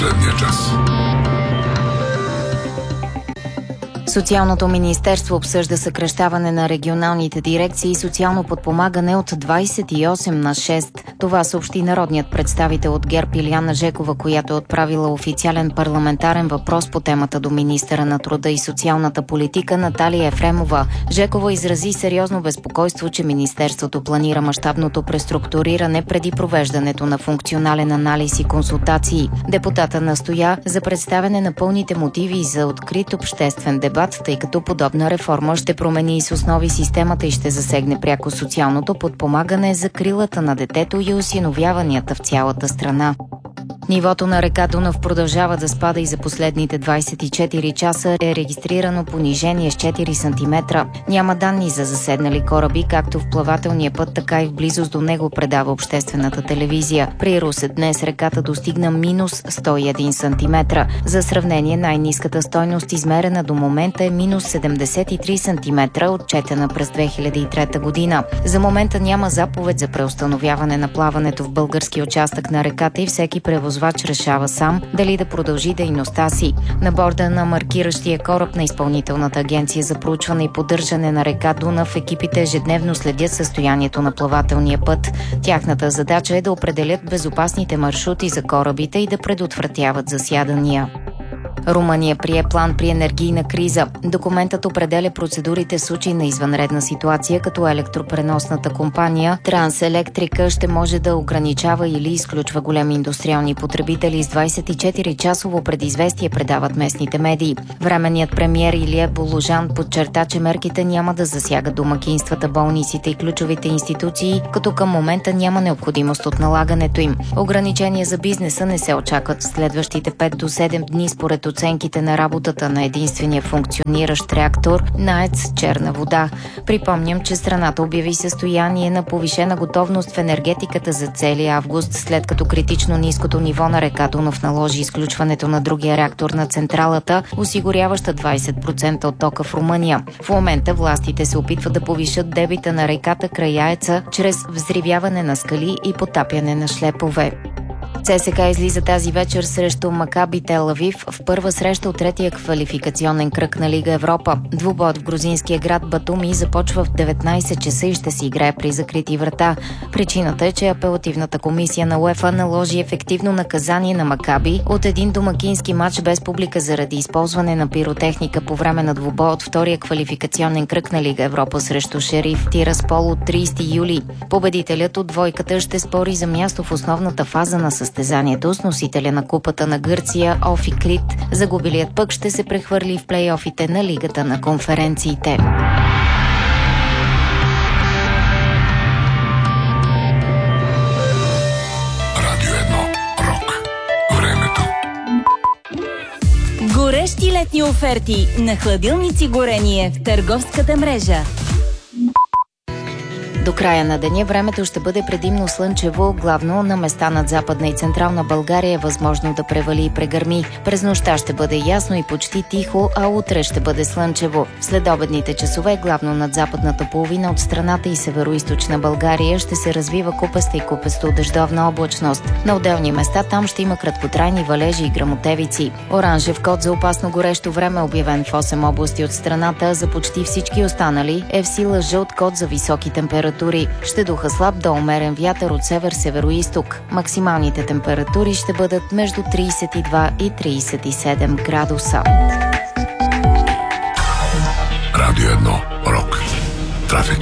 последния час. Социалното министерство обсъжда съкращаване на регионалните дирекции и социално подпомагане от 28 на 6. Това съобщи народният представител от ГЕРБ Илияна Жекова, която е отправила официален парламентарен въпрос по темата до министъра на труда и социалната политика Наталия Ефремова. Жекова изрази сериозно безпокойство, че министерството планира мащабното преструктуриране преди провеждането на функционален анализ и консултации. Депутата настоя за представяне на пълните мотиви за открит обществен дебат, тъй като подобна реформа ще промени и с основи системата и ще засегне пряко социалното подпомагане, закрилата на детето и осиновяванията в цялата страна. Нивото на река Дунав продължава да спада и за последните 24 часа е регистрирано понижение с 4 см. Няма данни за заседнали кораби, както в плавателния път, така и в близост до него, предава обществената телевизия. При Русе днес реката достигна минус 101 см. За сравнение, най-ниската стойност, измерена до момента, е минус 73 см, отчетена през 2003 година. За момента няма заповед за преустановяване на плаването в български участък на реката и всеки превозвач решава сам дали да продължи дейността си. На борда на маркиращия кораб на Изпълнителната агенция за проучване и поддържане на река Дунав екипите ежедневно следят състоянието на плавателния път. Тяхната задача е да определят безопасните маршрути за корабите и да предотвратяват засядания. Румъния прие план при енергийна криза. Документът определя процедурите в случай на извънредна ситуация, като електропреносната компания Транселектрика ще може да ограничава или изключва големи индустриални потребители с 24-часово предизвестие, предават местните медии. Временният премиер Илия Боложан подчерта, че мерките няма да засягат домакинствата, болниците и ключовите институции, като към момента няма необходимост от налагането им. Ограничения за бизнеса не се очакват в следващите 5 до 7 дни, според оценките на работата на единствения функциониращ реактор на АЕЦ Черна вода. Припомням, че страната обяви състояние на повишена готовност в енергетиката за целия август, след като критично ниското ниво на река Дунав наложи изключването на другия реактор на централата, осигуряваща 20% от тока в Румъния. В момента властите се опитват да повишат дебита на реката край АЕЦа чрез взривяване на скали и потапяне на шлепове. ЦСКА излиза тази вечер срещу Макаби Тел Авив в първа среща от третия квалификационен кръг на Лига Европа. Двубоят в грузинския град Батуми започва в 19 часа и ще се играе при закрити врата. Причината е, че апелативната комисия на УЕФА наложи ефективно наказание на Макаби от един домакински матч без публика заради използване на пиротехника по време на двубой от втория квалификационен кръг на Лига Европа срещу Шериф Тираспол от 30 юли. Победителят от двойката ще спори за място в основната фаза на състезанието с носителя на купата на Гърция Офи Крит. Загубилият пък ще се прехвърли в плейофите на Лигата на конференциите. Радио 1. Рок. Времето. Горещи летни оферти на хладилници горение в търговската мрежа. До края на деня времето ще бъде предимно слънчево, главно на места над Западна и Централна България е възможно да превали и прегърми. През нощта ще бъде ясно и почти тихо, а утре ще бъде слънчево. След обедните часове, главно над западната половина от страната и североизточна България, ще се развива купеста и купесто-дъждовна облачност. На отделни места там ще има краткотрайни валежи и гръмотевици. Оранжев код за опасно горещо време, обявен в 8 области от страната, за почти всички останали е в сила жълт код за високи температури. Ще духа слаб до умерен вятър от север-североизток. Максималните температури ще бъдат между 32 и 37 градуса. Радио 1. Рок. Трафик.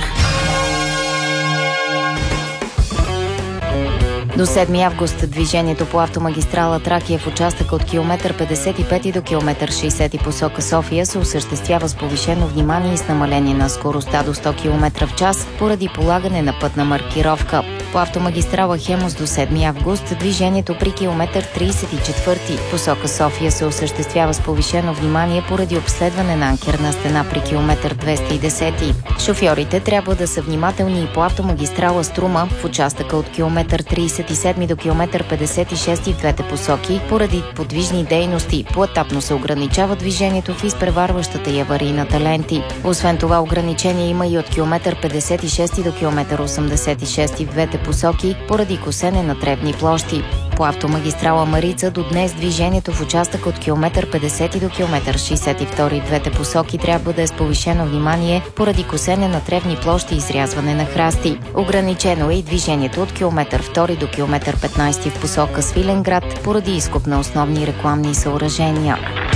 До 7 август движението по автомагистрала Тракия в участъка от километър 55 до километър 60 посока София се осъществява с повишено внимание и с намаление на скоростта до 100 км в час поради полагане на пътна маркировка. По автомагистрала Хемус до 7 август движението при километър 34 посока София се осъществява с повишено внимание поради обследване на анкерна стена при километър 210. Шофьорите трябва да са внимателни и по автомагистрала Струма в участъка от километър 37 до километър 56 в двете посоки поради подвижни дейности. Поетапно се ограничава движението в изпреварващата и аварийната ленти. Освен това ограничение има и от километър 56 до километър 86 в двете посоки поради косене на тревни площи. По автомагистрала Марица до днес движението в участък от километър 50 до километър 62 в двете посоки трябва да е с повишено внимание поради косене на тревни площи и изрязване на храсти. Ограничено е и движението от километър 2 до километър 15 в посока Свиленград поради изкоп на основни рекламни съоръжения.